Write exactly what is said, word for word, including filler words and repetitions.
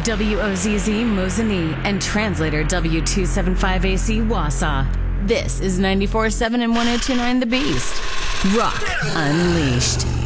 W O Z Z Mosinee and translator W two seventy-five A C Wausau. This is ninety-four point seven and one oh two point nine The Beast. Rock Unleashed.